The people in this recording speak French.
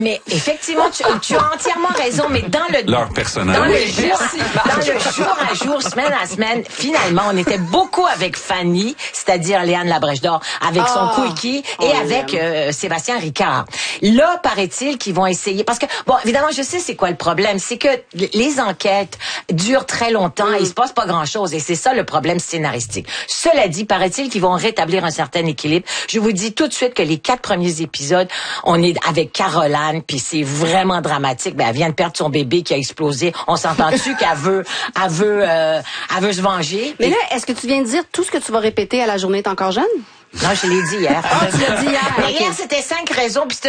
Mais effectivement, tu as entièrement raison, mais leur personnage. Dans le jour à jour, semaine à semaine, finalement, on était beaucoup avec Fanny, c'est-à-dire Léane Labrèche d'Or, avec son quickie et avec Sébastien Ricard. Là, paraît-il qu'ils vont essayer, parce que, bon, évidemment, je sais c'est quoi le problème, c'est que les enquêtes durent très longtemps et il se passe pas grand-chose, et c'est ça le problème scénaristique. Cela dit, paraît-il qu'ils vont rétablir un certain équilibre. Je vous dis tout de suite que les 4 premiers épisodes, on est avec Caroline, puis c'est vraiment dramatique. Ben, elle vient de perdre son bébé qui a explosé. On s'entend-tu qu'elle veut se venger? Mais là, est-ce que tu viens de dire tout ce que tu vas répéter à la journée est encore jeune? Non, je l'ai dit hier. Tu l'as dit hier. Mais hier, c'était 5 raisons, puis